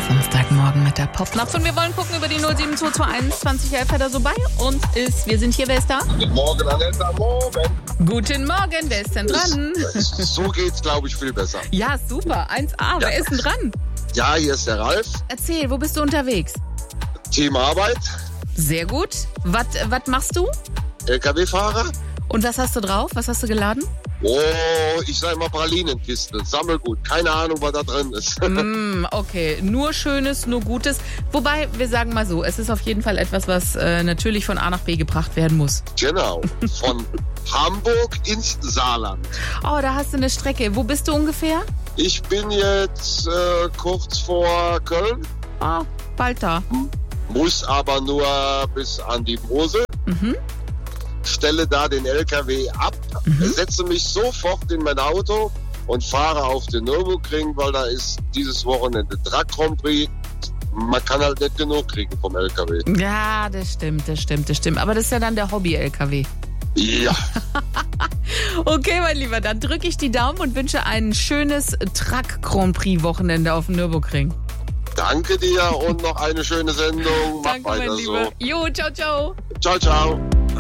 Samstagmorgen mit der Popnapf und wir wollen gucken über die 07221 2011 hat er so bei uns ist. Wir sind hier, wer ist da? Guten Morgen, Annette, morgen. Guten Morgen, wer ist denn dran? So geht's, glaube ich, viel besser. Ja, super, 1A, wer ist denn dran? Ja, hier ist der Ralf. Erzähl, wo bist du unterwegs? Team Arbeit, Sehr gut. Was machst du? LKW-Fahrer. Und was hast du drauf? Was hast du geladen? Oh, ich sag mal Pralinenkiste, Sammelgut. Keine Ahnung, was da drin ist. Okay, nur Schönes, nur Gutes. Wobei, wir sagen mal so, es ist auf jeden Fall etwas, was natürlich von A nach B gebracht werden muss. Genau, von Hamburg ins Saarland. Oh, da hast du eine Strecke. Wo bist du ungefähr? Ich bin jetzt kurz vor Köln, Ah, bald da. muss aber nur bis an die Mosel. Stelle da den LKW ab, setze mich sofort in mein Auto und fahre auf den Nürburgring, weil da ist dieses Wochenende Truck Grand Prix. Man kann halt nicht genug kriegen vom LKW. Ja, das stimmt. Aber das ist ja dann der Hobby-LKW. Ja, Okay, mein Lieber, dann drücke ich die Daumen und wünsche ein schönes Truck Grand Prix Wochenende auf dem Nürburgring. danke dir und noch eine schöne Sendung. Mach Danke, mein weiter Lieber. so. Jo, ciao, ciao. Ciao, ciao.